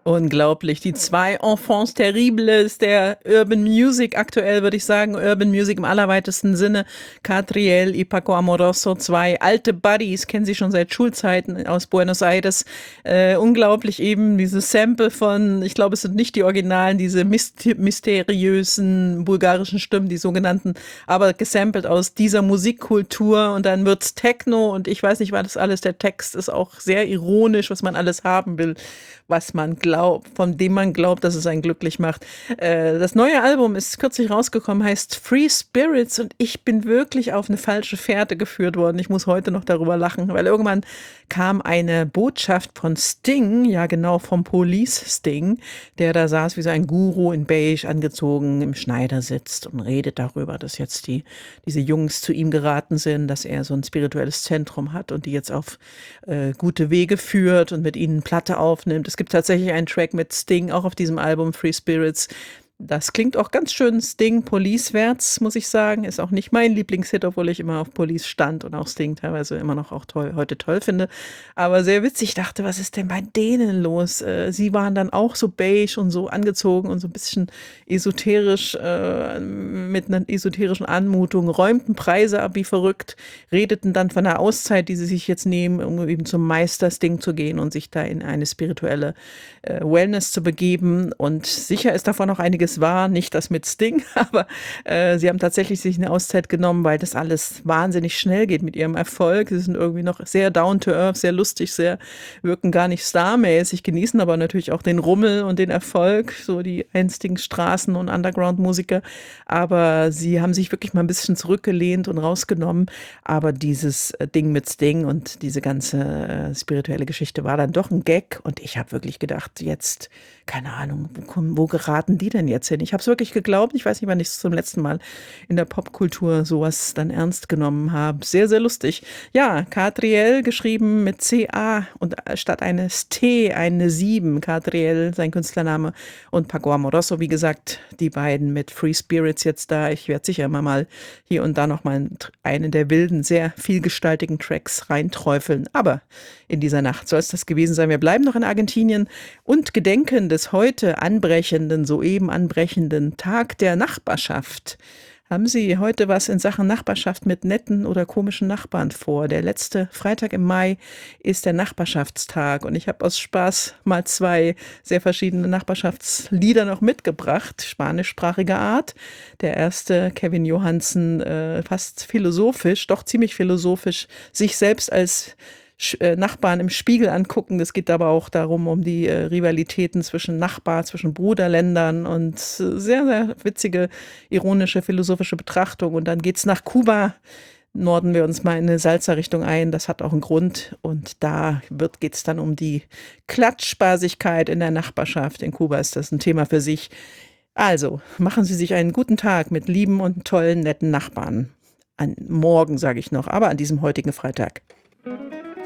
Unglaublich. Die zwei Enfants terribles der Urban Music aktuell, würde ich sagen. Urban Music im allerweitesten Sinne. Catriel y Paco Amoroso, zwei alte Buddies, kennen sie schon seit Schulzeiten aus Buenos Aires. Unglaublich eben dieses Sample von, ich glaube, es sind nicht die Originalen, diese mysteriösen bulgarischen Stimmen, die sogenannten, aber gesampelt aus dieser Musikkultur und dann wird's Techno und ich weiß nicht, was das alles, der Text ist auch sehr ironisch, was man alles haben will, was man glaubt, von dem man glaubt, dass es einen glücklich macht. Das neue Album ist kürzlich rausgekommen, heißt Free Spirits und ich bin wirklich auf eine falsche Fährte geführt worden. Ich muss heute noch darüber lachen, weil irgendwann kam eine Botschaft von Sting, ja genau vom Police Sting, der da saß wie so ein Guru in beige angezogen im Schneidersitz und redet darüber, dass jetzt diese Jungs zu ihm geraten sind, dass er so ein spirituelles Zentrum hat und die jetzt auf gute Wege führt und mit ihnen Platte aufnimmt. Es gibt tatsächlich einen Track mit Sting, auch auf diesem Album Free Spirits. Das klingt auch ganz schön Sting Police-wärts, muss ich sagen. Ist auch nicht mein Lieblingshit, obwohl ich immer auf Police stand und auch Sting teilweise immer noch auch heute toll finde. Aber sehr witzig. Ich dachte, was ist denn bei denen los? Sie waren dann auch so beige und so angezogen und so ein bisschen esoterisch, mit einer esoterischen Anmutung, räumten Preise ab wie verrückt, redeten dann von einer Auszeit, die sie sich jetzt nehmen, um eben zum Meister Sting zu gehen und sich da in eine spirituelle Wellness zu begeben. Und sicher ist davon noch einiges wahr, nicht das mit Sting, aber sie haben tatsächlich sich eine Auszeit genommen, weil das alles wahnsinnig schnell geht mit ihrem Erfolg. Sie sind irgendwie noch sehr down to earth, sehr lustig, wirken gar nicht starmäßig, genießen aber natürlich auch den Rummel und den Erfolg, so die einstigen Straßen- und Underground-Musiker. Aber sie haben sich wirklich mal ein bisschen zurückgelehnt und rausgenommen. Aber dieses Ding mit Sting und diese ganze spirituelle Geschichte war dann doch ein Gag und ich habe wirklich gedacht, jetzt, keine Ahnung, wo geraten die denn jetzt hin? Ich habe es wirklich geglaubt. Ich weiß nicht, wann ich es zum letzten Mal in der Popkultur sowas dann ernst genommen habe. Sehr, sehr lustig. Ja, Catriel geschrieben mit C-A und statt eines T eine 7. Catriel, sein Künstlername. Und Paco Amoroso, wie gesagt, die beiden mit Free Spirits jetzt da. Ich werde sicher immer mal hier und da noch mal einen der wilden, sehr vielgestaltigen Tracks reinträufeln. Aber in dieser Nacht soll es das gewesen sein. Wir bleiben noch in Argentinien und gedenken des heute anbrechenden, soeben anbrechenden Tag der Nachbarschaft. Haben Sie heute was in Sachen Nachbarschaft mit netten oder komischen Nachbarn vor? Der letzte Freitag im Mai ist der Nachbarschaftstag und ich habe aus Spaß mal zwei sehr verschiedene Nachbarschaftslieder noch mitgebracht, spanischsprachiger Art. Der erste, Kevin Johansen, fast philosophisch, doch ziemlich philosophisch, sich selbst als Nachbarn im Spiegel angucken. Es geht aber auch darum, um die Rivalitäten zwischen zwischen Bruderländern und sehr, sehr witzige, ironische, philosophische Betrachtung. Und dann geht's nach Kuba. Norden wir uns mal in eine Salsa-Richtung ein. Das hat auch einen Grund. Und da geht's dann um die Klatschspaßigkeit in der Nachbarschaft. In Kuba ist das ein Thema für sich. Also, machen Sie sich einen guten Tag mit lieben und tollen, netten Nachbarn. Morgen, sage ich noch, aber an diesem heutigen Freitag.